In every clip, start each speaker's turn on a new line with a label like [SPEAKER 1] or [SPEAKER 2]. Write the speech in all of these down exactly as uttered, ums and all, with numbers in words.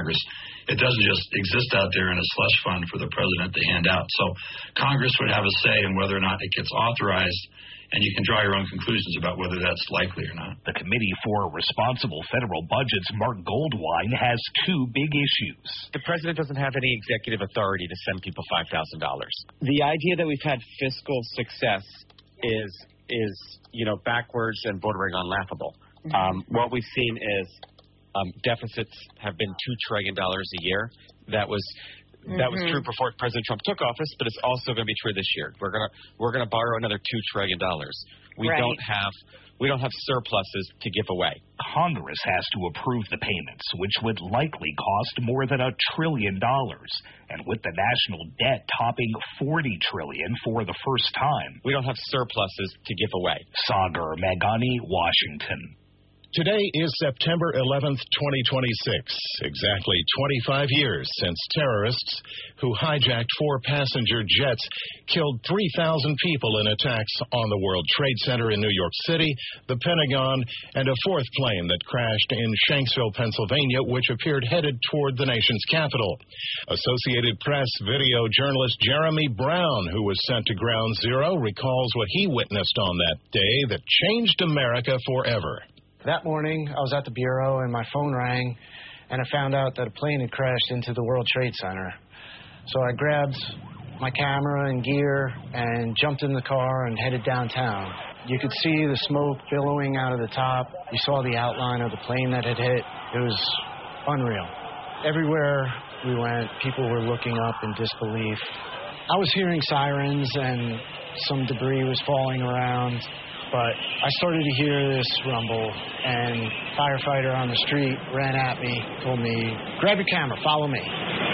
[SPEAKER 1] Congress. It doesn't just exist out there in a slush fund for the president to hand out. So Congress would have a say in whether or not it gets authorized, and you can draw your own conclusions about whether that's likely or not.
[SPEAKER 2] The Committee for Responsible Federal Budgets, Mark Goldwine, has two big issues.
[SPEAKER 3] The president doesn't have any executive authority to send people five thousand dollars.
[SPEAKER 4] The idea that we've had fiscal success is, is you know, backwards and bordering on laughable. Mm-hmm. Um, what we've seen is um, deficits have been two trillion dollars a year. That was mm-hmm. that was true before President Trump took office, but it's also going to be true this year. We're gonna we're gonna borrow another two trillion dollars. We
[SPEAKER 5] right.
[SPEAKER 4] don't have we don't have surpluses to give away.
[SPEAKER 2] Congress has to approve the payments, which would likely cost more than a trillion dollars. And with the national debt topping forty trillion dollars for the first time,
[SPEAKER 4] we don't have surpluses to give away.
[SPEAKER 2] Sagar Meghani, Washington.
[SPEAKER 6] Today is September eleventh, twenty twenty-six, exactly twenty-five years since terrorists who hijacked four passenger jets killed three thousand people in attacks on the World Trade Center in New York City, the Pentagon, and a fourth plane that crashed in Shanksville, Pennsylvania, which appeared headed toward the nation's capital. Associated Press video journalist Jeremy Brown, who was sent to Ground Zero, recalls what he witnessed on that day that changed America forever.
[SPEAKER 7] That morning, I was at the Bureau, and my phone rang, and I found out that a plane had crashed into the World Trade Center. So I grabbed my camera and gear and jumped in the car and headed downtown. You could see the smoke billowing out of the top. You saw the outline of the plane that had hit. It was unreal. Everywhere we went, people were looking up in disbelief. I was hearing sirens, and some debris was falling around. But I started to hear this rumble, and a firefighter on the street ran at me, told me, grab your camera, follow me.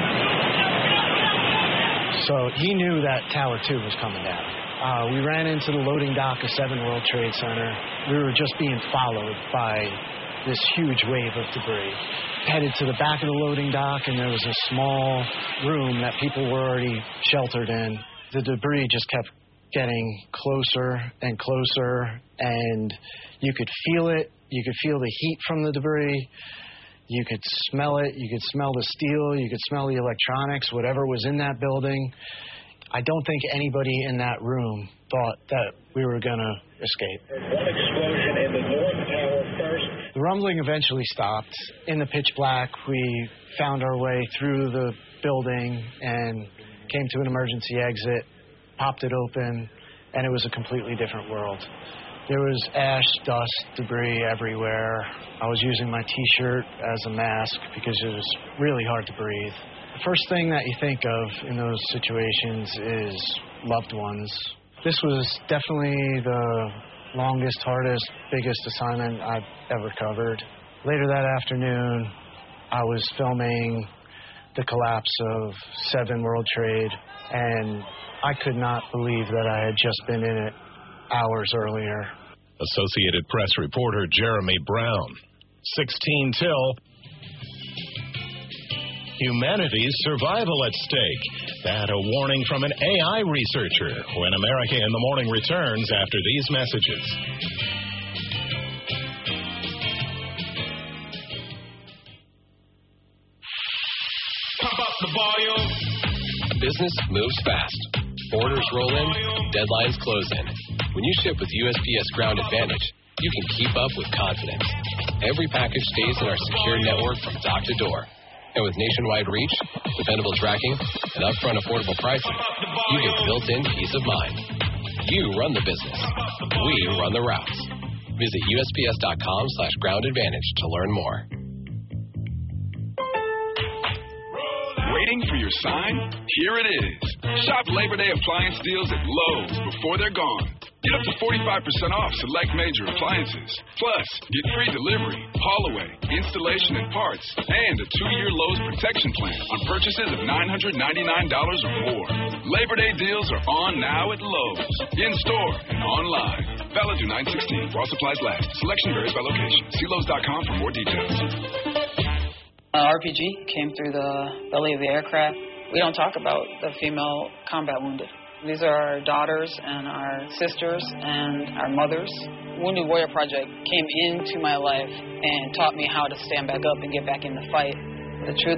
[SPEAKER 7] So he knew that Tower two was coming down. Uh, we ran into the loading dock of seven World Trade Center. We were just being followed by this huge wave of debris. Headed to the back of the loading dock, and there was a small room that people were already sheltered in. The debris just kept getting closer and closer, and you could feel it. You could feel the heat from the debris. You could smell it. You could smell the steel. You could smell the electronics, whatever was in that building. I don't think anybody in that room thought that we were going to escape.
[SPEAKER 8] One explosion in the North Tower first.
[SPEAKER 7] The rumbling eventually stopped. In the pitch black, we found our way through the building and came to an emergency exit. Popped it open, and it was a completely different world. There was ash, dust, debris everywhere. I was using my T-shirt as a mask because it was really hard to breathe. The first thing that you think of in those situations is loved ones. This was definitely the longest, hardest, biggest assignment I've ever covered. Later that afternoon, I was filming the collapse of seven World Trade, and I could not believe that I had just been in it hours earlier.
[SPEAKER 6] Associated Press reporter Jeremy Brown. sixteen till. Humanity's survival at stake. That a warning from an A I researcher when America in the Morning returns after these messages.
[SPEAKER 9] Pump up the volume.
[SPEAKER 10] Business moves fast. Orders roll in, deadlines close in. When you ship with U S P S Ground Advantage, you can keep up with confidence. Every package stays in our secure network from dock to door. And with nationwide reach, dependable tracking, and upfront affordable pricing, you get built-in peace of mind. You run the business. We run the routes. Visit U S P S dot com slash ground advantage to learn more.
[SPEAKER 9] Waiting for your sign? Here it is. Shop Labor Day appliance deals at Lowe's before they're gone. Get up to forty-five percent off select major appliances. Plus, get free delivery, haul away, installation and parts, and a two-year Lowe's protection plan on purchases of nine hundred ninety-nine dollars or more. Labor Day deals are on now at Lowe's, in-store and online. Valid through nine sixteen while supplies last. Selection varies by location. See Lowe's dot com for more details.
[SPEAKER 5] Uh, R P G came through the belly of the aircraft. We don't talk about the female combat wounded. These are our daughters and our sisters and our mothers. Wounded Warrior Project came into my life and taught me how to stand back up and get back in the fight. The truth